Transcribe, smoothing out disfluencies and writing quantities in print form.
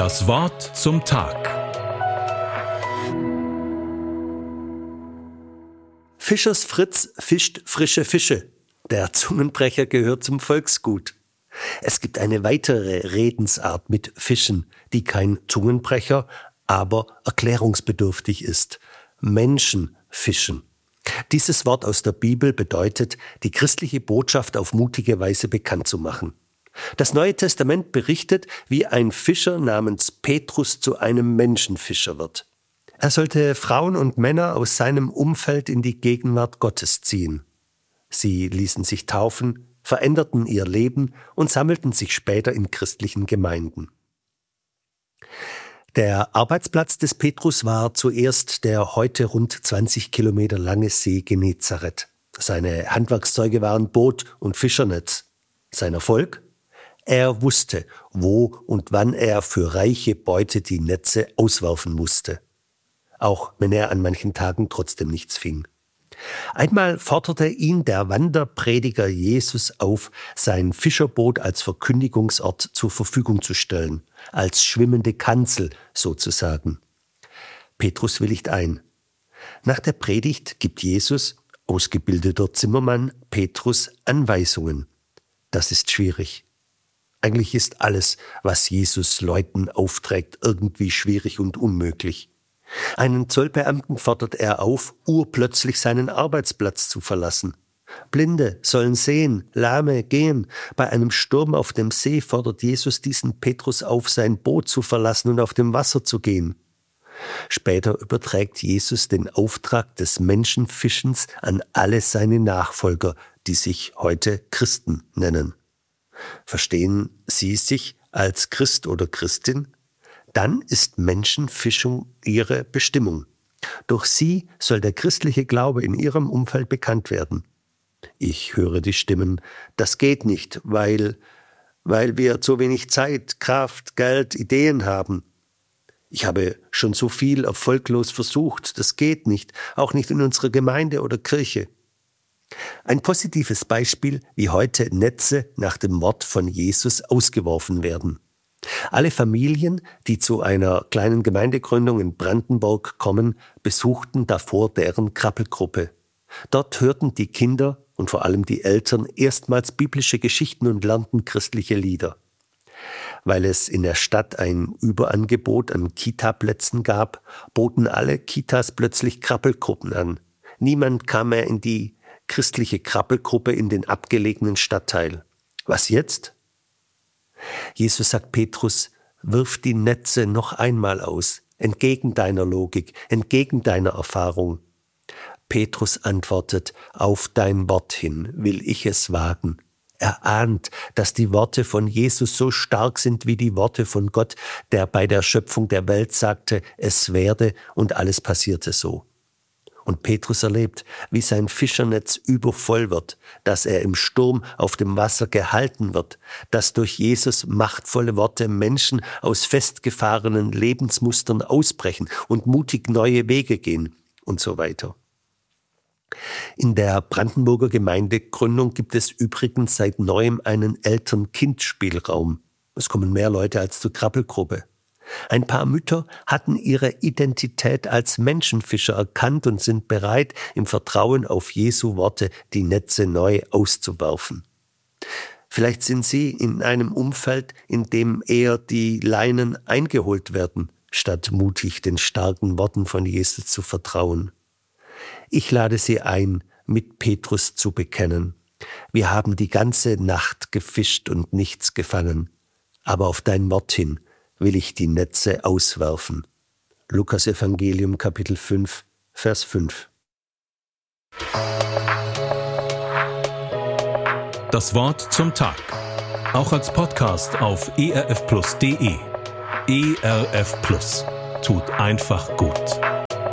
Das Wort zum Tag. Fischers Fritz fischt frische Fische. Der Zungenbrecher gehört zum Volksgut. Es gibt eine weitere Redensart mit Fischen, die kein Zungenbrecher, aber erklärungsbedürftig ist. Menschen fischen. Dieses Wort aus der Bibel bedeutet, die christliche Botschaft auf mutige Weise bekannt zu machen. Das Neue Testament berichtet, wie ein Fischer namens Petrus zu einem Menschenfischer wird. Er sollte Frauen und Männer aus seinem Umfeld in die Gegenwart Gottes ziehen. Sie ließen sich taufen, veränderten ihr Leben und sammelten sich später in christlichen Gemeinden. Der Arbeitsplatz des Petrus war zuerst der heute rund 20 Kilometer lange See Genezareth. Seine Handwerkszeuge waren Boot und Fischernetz. Sein Erfolg? Er wusste, wo und wann er für reiche Beute die Netze auswerfen musste. Auch wenn er an manchen Tagen trotzdem nichts fing. Einmal forderte ihn der Wanderprediger Jesus auf, sein Fischerboot als Verkündigungsort zur Verfügung zu stellen, als schwimmende Kanzel sozusagen. Petrus willigt ein. Nach der Predigt gibt Jesus, ausgebildeter Zimmermann, Petrus Anweisungen. Das ist schwierig. Eigentlich ist alles, was Jesus Leuten aufträgt, irgendwie schwierig und unmöglich. Einen Zollbeamten fordert er auf, urplötzlich seinen Arbeitsplatz zu verlassen. Blinde sollen sehen, Lahme gehen. Bei einem Sturm auf dem See fordert Jesus diesen Petrus auf, sein Boot zu verlassen und auf dem Wasser zu gehen. Später überträgt Jesus den Auftrag des Menschenfischens an alle seine Nachfolger, die sich heute Christen nennen. Verstehen Sie sich als Christ oder Christin? Dann ist Menschenfischung Ihre Bestimmung. Durch Sie soll der christliche Glaube in Ihrem Umfeld bekannt werden. Ich höre die Stimmen, das geht nicht, weil wir zu wenig Zeit, Kraft, Geld, Ideen haben. Ich habe schon so viel erfolglos versucht, das geht nicht, auch nicht in unserer Gemeinde oder Kirche. Ein positives Beispiel, wie heute Netze nach dem Wort von Jesus ausgeworfen werden. Alle Familien, die zu einer kleinen Gemeindegründung in Brandenburg kommen, besuchten davor deren Krabbelgruppe. Dort hörten die Kinder und vor allem die Eltern erstmals biblische Geschichten und lernten christliche Lieder. Weil es in der Stadt ein Überangebot an Kitaplätzen gab, boten alle Kitas plötzlich Krabbelgruppen an. Niemand kam mehr in die christliche Krabbelgruppe in den abgelegenen Stadtteil. Was jetzt? Jesus sagt Petrus, wirf die Netze noch einmal aus, entgegen deiner Logik, entgegen deiner Erfahrung. Petrus antwortet, auf dein Wort hin will ich es wagen. Er ahnt, dass die Worte von Jesus so stark sind wie die Worte von Gott, der bei der Schöpfung der Welt sagte, es werde und alles passierte so. Und Petrus erlebt, wie sein Fischernetz übervoll wird, dass er im Sturm auf dem Wasser gehalten wird, dass durch Jesus machtvolle Worte Menschen aus festgefahrenen Lebensmustern ausbrechen und mutig neue Wege gehen und so weiter. In der Brandenburger Gemeindegründung gibt es übrigens seit neuem einen Eltern-Kind-Spielraum. Es kommen mehr Leute als zur Krabbelgruppe. Ein paar Mütter hatten ihre Identität als Menschenfischer erkannt und sind bereit, im Vertrauen auf Jesu Worte die Netze neu auszuwerfen. Vielleicht sind Sie in einem Umfeld, in dem eher die Leinen eingeholt werden, statt mutig den starken Worten von Jesus zu vertrauen. Ich lade Sie ein, mit Petrus zu bekennen. Wir haben die ganze Nacht gefischt und nichts gefangen, aber auf dein Wort hin will ich die Netze auswerfen. Lukas Evangelium Kapitel 5, Vers 5. Das Wort zum Tag. Auch als Podcast auf erfplus.de. ERF Plus. Tut einfach gut.